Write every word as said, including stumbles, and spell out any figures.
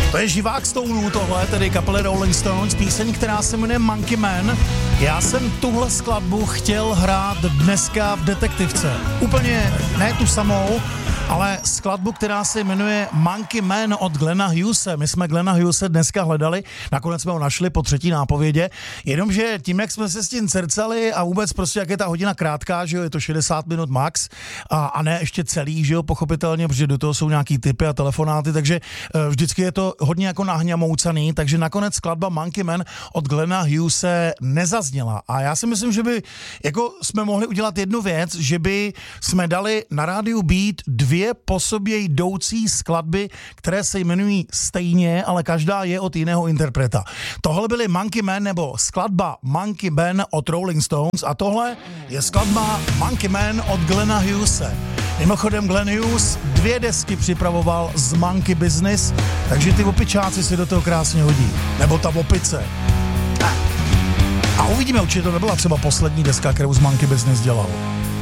To je živák Stoneů tohle, tedy kapely Rolling Stones, píseň, která se jmenuje Monkey Man. Já jsem tuhle skladbu chtěl hrát dneska v Detektivce. Úplně ne tu samou, ale skladbu, která se jmenuje Monkey Man od Glena Hughese. My jsme Glena Hughese dneska hledali, nakonec jsme ho našli po třetí nápovědě, jenomže tím, jak jsme se s tím cercali a vůbec prostě, jak je ta hodina krátká, že jo, je to šedesát minut max a, a ne ještě celý, že jo, pochopitelně, protože do toho jsou nějaký tipy a telefonáty, takže uh, vždycky je to hodně jako nahňamoucaný, takže nakonec skladba Monkey Man od Glena Hughese nezazněla. A já si myslím, že by jako jsme mohli udělat jednu věc, že by jsme dali na rádiu Beat dvě po sobě jdoucí skladby, které se jmenují stejně, ale každá je od jiného interpreta. Tohle byly Monkey Man nebo skladba Monkey Man od Rolling Stones a tohle je skladba Monkey Man od Glena Hughese. Mimochodem Glenn Hughes dvě desky připravoval z Monkey Business, takže ty opičáci si do toho krásně hodí. Nebo ta opice. A uvidíme, určitě to nebyla třeba poslední deska, kterou z Monkey Business dělal.